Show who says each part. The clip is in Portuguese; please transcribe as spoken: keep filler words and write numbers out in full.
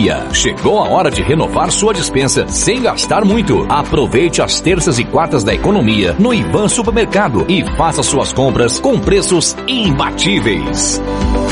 Speaker 1: economia. Chegou a hora de renovar sua despensa sem gastar muito. Aproveite as terças e quartas da economia no Ivan Supermercado e faça suas compras com preços imbatíveis.